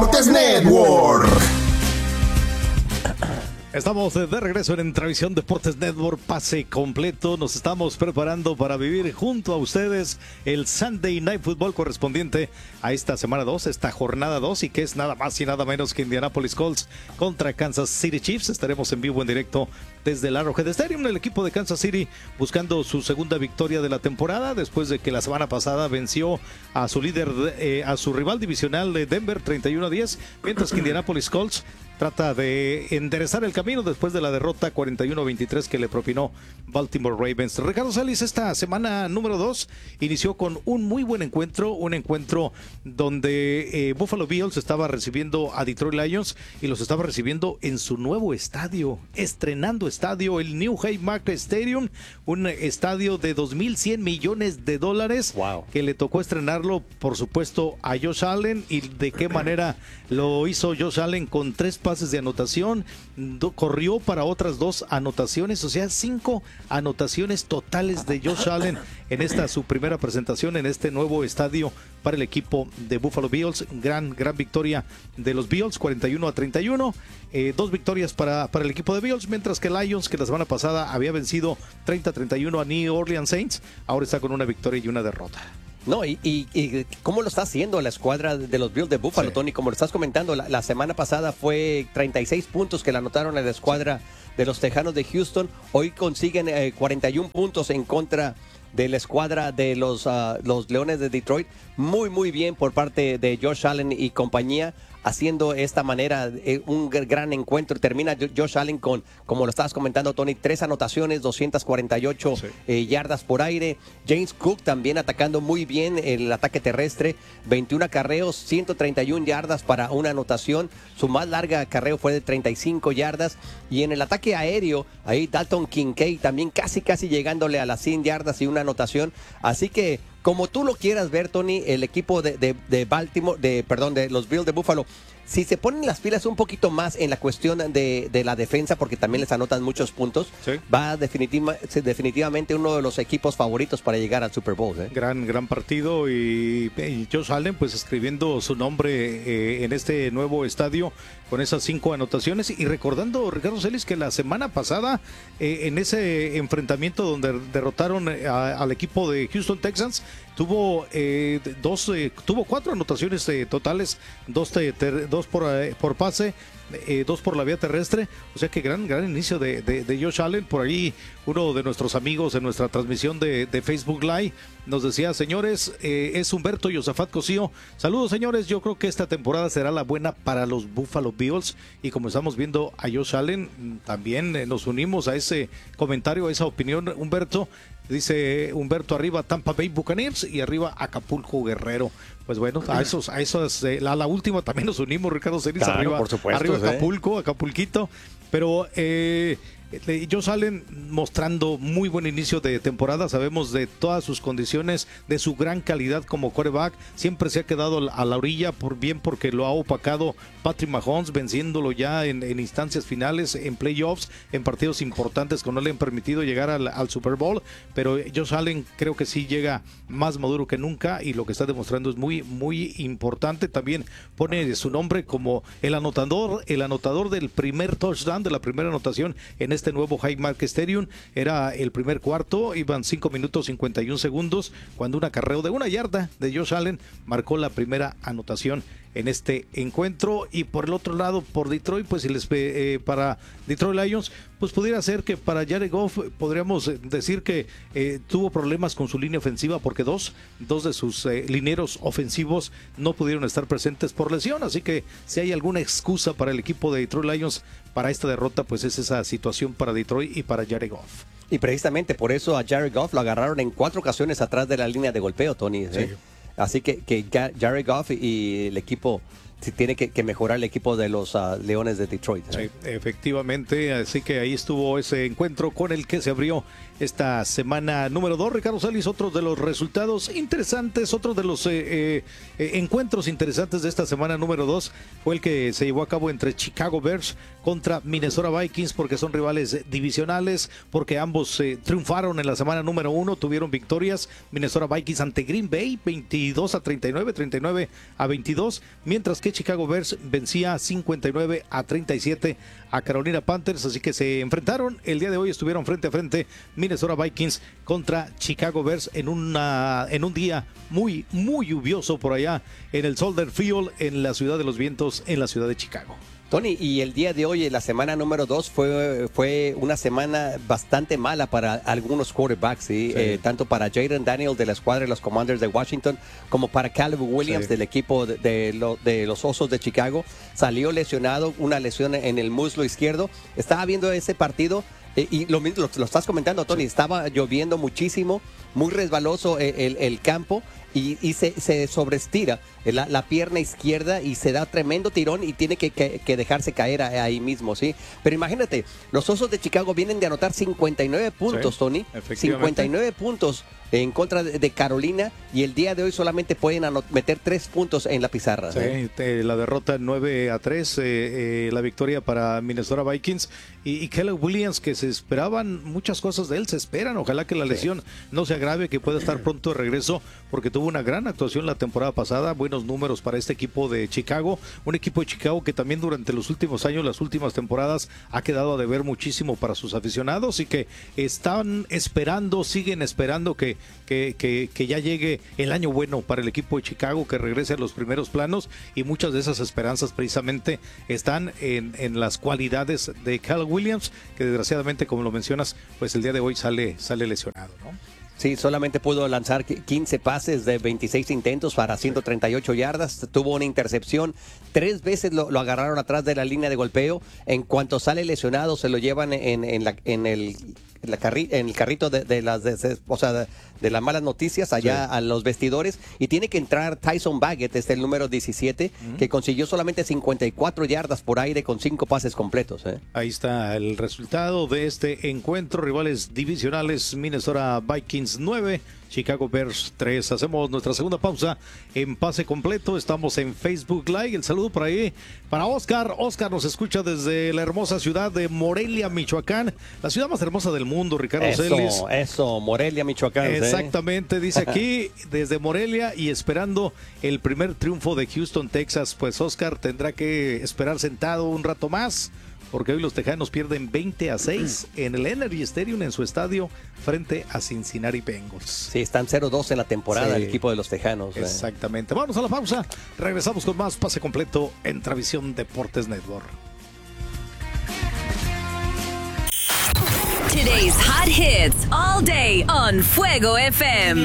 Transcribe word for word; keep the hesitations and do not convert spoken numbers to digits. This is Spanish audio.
Deportes Network. Estamos de regreso en Entravisión Deportes Network, pase completo. Nos estamos preparando para vivir junto a ustedes el Sunday Night Football correspondiente a esta semana dos, esta jornada dos, y que es nada más y nada menos que Indianapolis Colts contra Kansas City Chiefs. Estaremos en vivo, en directo desde el Arrowhead Stadium. El equipo de Kansas City buscando su segunda victoria de la temporada después de que la semana pasada venció a su líder, eh, a su rival divisional de Denver treinta y uno a diez, mientras que Indianapolis Colts trata de enderezar el camino después de la derrota cuarenta y uno a veintitrés que le propinó Baltimore Ravens. Ricardo Salis, esta semana número dos inició con un muy buen encuentro, un encuentro donde eh, Buffalo Bills estaba recibiendo a Detroit Lions y los estaba recibiendo en su nuevo estadio, estrenando estadio, el New Haymarket Stadium, un estadio de dos mil cien millones de dólares. Wow. Que le tocó estrenarlo, por supuesto, a Josh Allen. ¿Y de qué manera lo hizo Josh Allen? Con tres pases de anotación, do, corrió para otras dos anotaciones, o sea, cinco anotaciones totales de Josh Allen en esta su primera presentación en este nuevo estadio para el equipo de Buffalo Bills. Gran, gran victoria de los Bills, cuarenta y uno a treinta y uno, eh, dos victorias para, para el equipo de Bills, mientras que Lions, que la semana pasada había vencido treinta a treinta y uno a New Orleans Saints, ahora está con una victoria y una derrota. No, y, y, y cómo lo está haciendo la escuadra de los Bills de Buffalo, sí. Tony, como lo estás comentando, la, la semana pasada fue treinta y seis puntos que le anotaron a la escuadra de los Tejanos de Houston. Hoy consiguen eh, cuarenta y uno puntos en contra de la escuadra de los, uh, los Leones de Detroit. Muy, muy bien por parte de Josh Allen y compañía, haciendo esta manera eh, un gran encuentro. Termina Josh Allen con, como lo estabas comentando, Tony, tres anotaciones, doscientas cuarenta y ocho sí. eh, yardas por aire. James Cook también atacando muy bien el ataque terrestre, veintiún acarreos, ciento treinta y una yardas para una anotación. Su más larga acarreo fue de treinta y cinco yardas. Y en el ataque aéreo, ahí Dalton Kincaid también casi, casi llegándole a las cien yardas y una anotación. Así que, como tú lo quieras ver, Tony, el equipo de, de, de Baltimore, de perdón, de los Bills de Buffalo, si se ponen las pilas un poquito más en la cuestión de, de la defensa, porque también les anotan muchos puntos, sí. va definitiva, definitivamente uno de los equipos favoritos para llegar al Super Bowl. ¿eh? Gran, gran partido y, y Josh Allen pues escribiendo su nombre eh, en este nuevo estadio con esas cinco anotaciones, y recordando, Ricardo Celis, que la semana pasada eh, en ese enfrentamiento donde derrotaron a, al equipo de Houston Texans, tuvo eh, dos, eh, tuvo cuatro anotaciones eh, totales, dos, te, ter, dos por, eh, por pase, eh, dos por la vía terrestre, o sea que gran, gran inicio de, de, de Josh Allen. Por ahí uno de nuestros amigos en nuestra transmisión de, de Facebook Live nos decía, señores, eh, es Humberto Yosafat Cosío, saludos señores, yo creo que esta temporada será la buena para los Buffalo Bills, y como estamos viendo a Josh Allen, también eh, nos unimos a ese comentario, a esa opinión, Humberto. Dice Humberto, arriba Tampa Bay Buccaneers y arriba Acapulco Guerrero. Pues bueno, a esos, a esos, eh, a la última también nos unimos, Ricardo Celis, claro, arriba, por supuesto, arriba ¿eh? Acapulco, Acapulquito, pero eh, ellos salen mostrando muy buen inicio de temporada. Sabemos de todas sus condiciones, de su gran calidad como quarterback. Siempre se ha quedado a la orilla, por bien porque lo ha opacado Patrick Mahomes, venciéndolo ya en, en instancias finales, en playoffs, en partidos importantes que no le han permitido llegar al, al Super Bowl. Pero Josh Allen creo que sí llega más maduro que nunca, y lo que está demostrando es muy, muy importante. También pone su nombre como el anotador, el anotador del primer touchdown, de la primera anotación en este nuevo Haymarket Stadium. Era el primer cuarto, iban cinco minutos cincuenta y un segundos, cuando un acarreo de una yarda de Josh Allen marcó la primera anotación en este encuentro. Y por el otro lado, por Detroit, pues si les, eh, para Detroit Lions, pues pudiera ser que para Jared Goff podríamos decir que eh, tuvo problemas con su línea ofensiva, porque dos, dos de sus eh, linieros ofensivos no pudieron estar presentes por lesión. Así que si hay alguna excusa para el equipo de Detroit Lions para esta derrota, pues es esa situación para Detroit y para Jared Goff. Y precisamente por eso a Jared Goff lo agarraron en cuatro ocasiones atrás de la línea de golpeo, Tony. ¿eh? Sí. Así que, que Jared Goff y el equipo tiene que, que mejorar, el equipo de los uh, Leones de Detroit. ¿eh? Sí, efectivamente, así que ahí estuvo ese encuentro con el que se abrió esta semana número dos. Ricardo Salis, otro de los resultados interesantes, otro de los eh, eh, encuentros interesantes de esta semana número dos fue el que se llevó a cabo entre Chicago Bears contra Minnesota Vikings, porque son rivales divisionales, porque ambos eh, triunfaron en la semana número uno, tuvieron victorias. Minnesota Vikings ante Green Bay, veintidós a treinta y nueve, treinta y nueve a veintidós, mientras que Chicago Bears vencía cincuenta y nueve a treinta y siete a Carolina Panthers, así que se enfrentaron el día de hoy, estuvieron frente a frente Minnesota Vikings contra Chicago Bears en una en un día muy muy lluvioso por allá en el Soldier Field en la ciudad de los vientos, en la ciudad de Chicago. Tony, y el día de hoy, la semana número dos, fue, fue una semana bastante mala para algunos quarterbacks, ¿sí? Sí. Eh, tanto para Jayden Daniels de la escuadra de los Commanders de Washington, como para Caleb Williams, sí, del equipo de, de, lo, de los Osos de Chicago. Salió lesionado, una lesión en el muslo izquierdo. Estaba viendo ese partido eh, y lo, lo, lo estás comentando, Tony, sí. Estaba lloviendo muchísimo, muy resbaloso el, el, el campo. Y, y se, se sobreestira la, la pierna izquierda y se da tremendo tirón y tiene que, que, que dejarse caer ahí mismo, ¿sí? Pero imagínate, los Osos de Chicago vienen de anotar cincuenta y nueve puntos, sí, Tony. cincuenta y nueve puntos en contra de, de Carolina, y el día de hoy solamente pueden anot- meter tres puntos en la pizarra. Sí, ¿eh? te, la derrota nueve a tres, eh, eh, la victoria para Minnesota Vikings. Y, y Caleb Williams, que se esperaban muchas cosas de él, se esperan. Ojalá que la lesión sí. no se agrave, que pueda estar pronto de regreso, porque tuvo una gran actuación la temporada pasada, buenos números para este equipo de Chicago, un equipo de Chicago que también durante los últimos años, las últimas temporadas, ha quedado a deber muchísimo para sus aficionados y que están esperando, siguen esperando que, que, que, que ya llegue el año bueno para el equipo de Chicago, que regrese a los primeros planos, y muchas de esas esperanzas precisamente están en, en las cualidades de Caleb Williams, que desgraciadamente, como lo mencionas, pues el día de hoy sale, sale lesionado, ¿no? Sí, solamente pudo lanzar quince pases de veintiséis intentos para ciento treinta y ocho yardas. Tuvo una intercepción. Tres veces lo, lo agarraron atrás de la línea de golpeo. En cuanto sale lesionado, se lo llevan en, en, la, en el... En, la carri- en el carrito de, de las de, o sea, de, de las malas noticias allá sí. a los vestidores, y tiene que entrar Tyson Bagent, este el número diecisiete, uh-huh. que consiguió solamente cincuenta y cuatro yardas por aire con cinco pases completos. ¿eh? Ahí está el resultado de este encuentro. Rivales divisionales: Minnesota Vikings nueve, Chicago Bears tres. Hacemos nuestra segunda pausa en Pase Completo. Estamos en Facebook Live. El saludo por ahí para Oscar. Oscar nos escucha desde la hermosa ciudad de Morelia, Michoacán, la ciudad más hermosa del mundo, Ricardo eso, Celis. Eso, Morelia, Michoacán. Exactamente, ¿eh? Dice aquí desde Morelia y esperando el primer triunfo de Houston, Texas. Pues Oscar tendrá que esperar sentado un rato más, porque hoy los tejanos pierden veinte a seis en el Energy Stadium, en su estadio, frente a Cincinnati Bengals. Sí, están cero dos en la temporada, sí, el equipo de los tejanos. Exactamente. Eh. Vamos a la pausa. Regresamos con más Pase Completo en Travisión Deportes Network. Today's hot hits all day on Fuego F M.